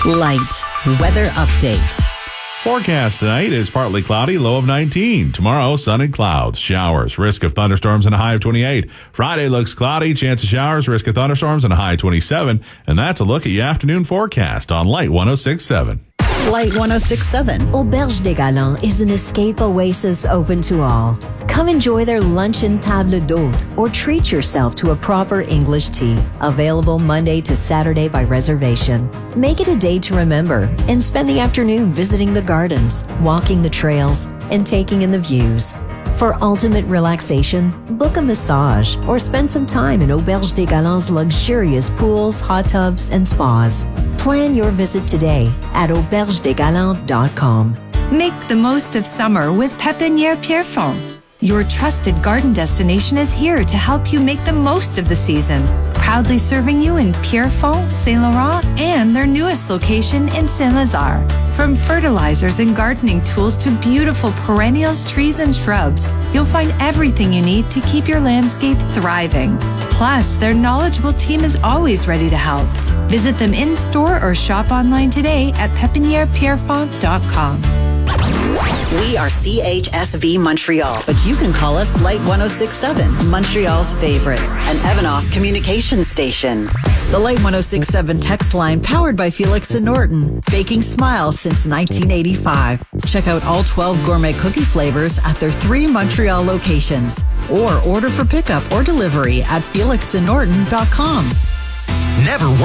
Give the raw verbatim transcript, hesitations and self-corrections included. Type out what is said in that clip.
Light weather update. Forecast tonight is partly cloudy, low of nineteen. Tomorrow, sun and clouds, showers, risk of thunderstorms and a high of twenty-eight. Friday looks cloudy, chance of showers, risk of thunderstorms and a high of twenty-seven. And that's a look at your afternoon forecast on Light one oh six point seven. Light one oh six point seven. Auberge des Galants is an escape oasis open to all. Come enjoy their luncheon table d'hôte or treat yourself to a proper English tea. Available Monday to Saturday by reservation. Make it a day to remember and spend the afternoon visiting the gardens, walking the trails, and taking in the views. For ultimate relaxation, book a massage or spend some time in Auberge des Galants' luxurious pools, hot tubs, and spas. Plan your visit today at auberge des galants dot com. Make the most of summer with Pépinière Pierrefonds. Your trusted garden destination is here to help you make the most of the season. Proudly serving you in Pierrefonds, Saint Laurent, and their newest location in Saint-Lazare. From fertilizers and gardening tools to beautiful perennials, trees, and shrubs, you'll find everything you need to keep your landscape thriving. Plus, their knowledgeable team is always ready to help. Visit them in-store or shop online today at pepiniere pierrefonds dot com. We are C H S V Montreal, but you can call us Light one oh six point seven, Montreal's favorites, an Evanoff communications station. The Light one oh six point seven text line powered by Felix and Norton, baking smiles since nineteen eighty-five. Check out all twelve gourmet cookie flavors at their three Montreal locations, or order for pickup or delivery at felix and norton dot com. Never